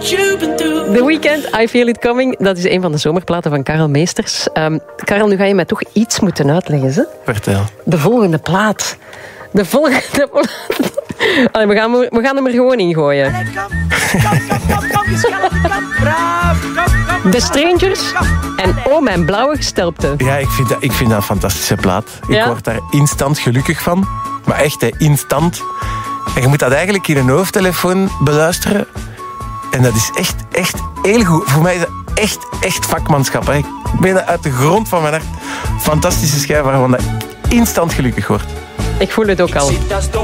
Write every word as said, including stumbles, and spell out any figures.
The Weeknd, I Feel It Coming. Dat is een van de zomerplaten van Karel Meesters. Um, Karel, nu ga je mij toch iets moeten uitleggen. Hè? Vertel. De volgende plaat. De volgende plaat. Allee, we, gaan, we gaan hem er gewoon in gooien. The Strangers en Oh Mijn Blauwe Gestelpte. Ja, ik vind dat, ik vind dat een fantastische plaat. Ik Ja? word daar instant gelukkig van. Maar echt, hè, instant. En je moet dat eigenlijk in een hoofdtelefoon beluisteren. En dat is echt, echt heel goed. Voor mij is dat echt, echt vakmanschap. Hè. Ik ben dat uit de grond van mijn hart. Fantastische schijf waarvan dat instant gelukkig wordt. Ik voel het ook al.